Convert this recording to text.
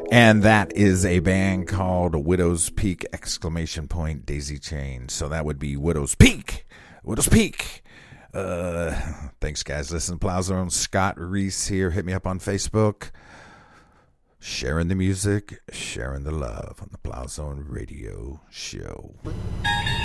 And that is a band called Widow's Peak, exclamation point, Daisy Chain. So that would be Widow's Peak. Widow's Peak. Thanks, guys. Listen to Plow Zone. Scott Reese here. Hit me up on Facebook. Sharing the music, sharing the love on the Plow Zone Radio Show.